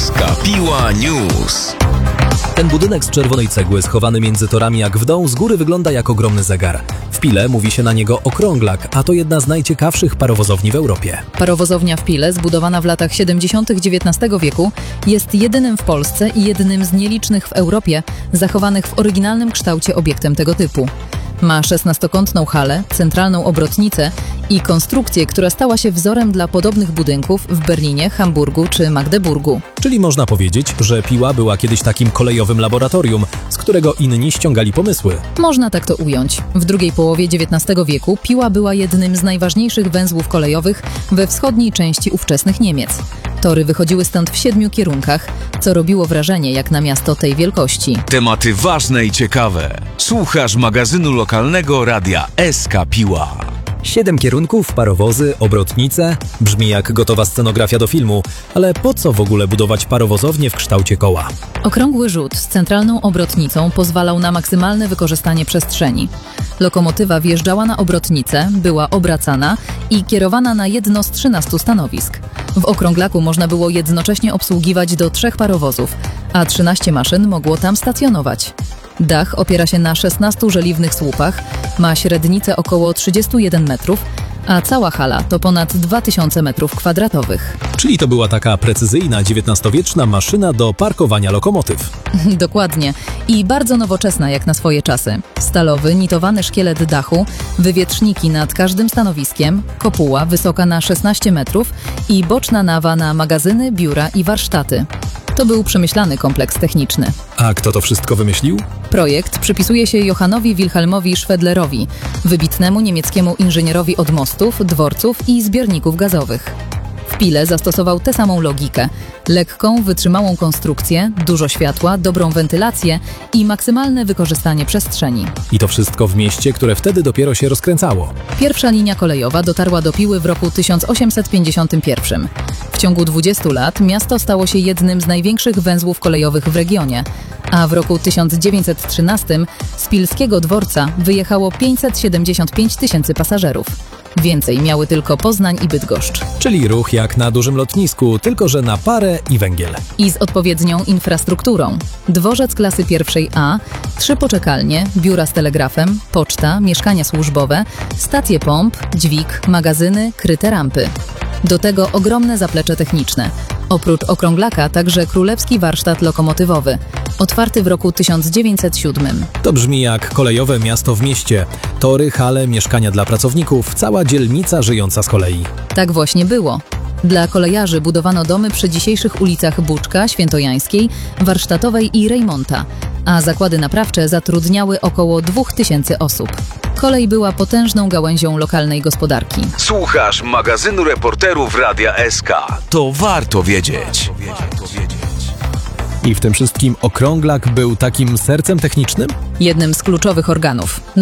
SK Piła News. Ten budynek z czerwonej cegły, schowany między torami jak w dół, z góry wygląda jak ogromny zegar. W Pile mówi się na niego okrąglak, a to jedna z najciekawszych parowozowni w Europie. Parowozownia w Pile, zbudowana w latach 70. XIX wieku, jest jedynym w Polsce i jednym z nielicznych w Europie zachowanych w oryginalnym kształcie obiektem tego typu. Ma 16-kątną halę, centralną obrotnicę i konstrukcję, która stała się wzorem dla podobnych budynków w Berlinie, Hamburgu czy Magdeburgu. Czyli można powiedzieć, że Piła była kiedyś takim kolejowym laboratorium, z którego inni ściągali pomysły. Można tak to ująć. W drugiej połowie XIX wieku Piła była jednym z najważniejszych węzłów kolejowych we wschodniej części ówczesnych Niemiec. Tory wychodziły stąd w 7 kierunkach, co robiło wrażenie jak na miasto tej wielkości. Tematy ważne i ciekawe. Słuchasz magazynu lokalnego radia SK Piła. 7 kierunków, parowozy, obrotnice. Brzmi jak gotowa scenografia do filmu. Ale po co w ogóle budować parowozownię w kształcie koła? Okrągły rzut z centralną obrotnicą pozwalał na maksymalne wykorzystanie przestrzeni. Lokomotywa wjeżdżała na obrotnicę, była obracana i kierowana na jedno z 13 stanowisk. W okrąglaku można było jednocześnie obsługiwać do 3 parowozów, a 13 maszyn mogło tam stacjonować. Dach opiera się na 16 żeliwnych słupach, ma średnicę około 31 metrów, a cała hala to ponad 2000 metrów kwadratowych. Czyli to była taka precyzyjna XIX-wieczna maszyna do parkowania lokomotyw. Dokładnie. I bardzo nowoczesna jak na swoje czasy. Stalowy, nitowany szkielet dachu, wywietrzniki nad każdym stanowiskiem, kopuła wysoka na 16 metrów i boczna nawa na magazyny, biura i warsztaty. To był przemyślany kompleks techniczny. A kto to wszystko wymyślił? Projekt przypisuje się Johannowi Wilhelmowi Schwedlerowi, wybitnemu niemieckiemu inżynierowi od mostów, dworców i zbiorników gazowych. W Pile zastosował tę samą logikę. Lekką, wytrzymałą konstrukcję, dużo światła, dobrą wentylację i maksymalne wykorzystanie przestrzeni. I to wszystko w mieście, które wtedy dopiero się rozkręcało. Pierwsza linia kolejowa dotarła do Piły w roku 1851. W ciągu 20 lat miasto stało się jednym z największych węzłów kolejowych w regionie, a w roku 1913 z pilskiego dworca wyjechało 575 000 pasażerów. Więcej miały tylko Poznań i Bydgoszcz. Czyli ruch jak na dużym lotnisku, tylko że na parę i węgiel. I z odpowiednią infrastrukturą. Dworzec klasy pierwszej A, 3 poczekalnie, biura z telegrafem, poczta, mieszkania służbowe, stacje pomp, dźwig, magazyny, kryte rampy. Do tego ogromne zaplecze techniczne. Oprócz okrąglaka także królewski warsztat lokomotywowy, otwarty w roku 1907. To brzmi jak kolejowe miasto w mieście. Tory, hale, mieszkania dla pracowników, cała dzielnica żyjąca z kolei. Tak właśnie było. Dla kolejarzy budowano domy przy dzisiejszych ulicach Buczka, Świętojańskiej, Warsztatowej i Rejmonta, a zakłady naprawcze zatrudniały około 2000 osób. Kolej była potężną gałęzią lokalnej gospodarki. Słuchasz magazynu reporterów radia SK. To warto wiedzieć. I w tym wszystkim okrąglak był takim sercem technicznym? Jednym z kluczowych organów.